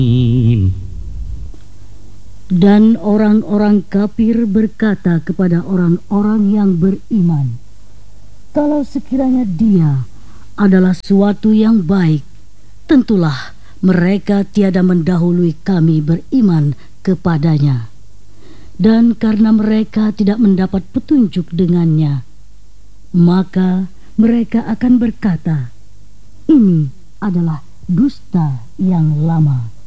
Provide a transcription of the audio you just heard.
Dan orang-orang kafir berkata kepada orang-orang yang beriman, kalau sekiranya dia adalah suatu yang baik, tentulah mereka tiada mendahului kami beriman kepadanya. Dan karena mereka tidak mendapat petunjuk dengannya, maka mereka akan berkata, ini adalah dusta yang lama.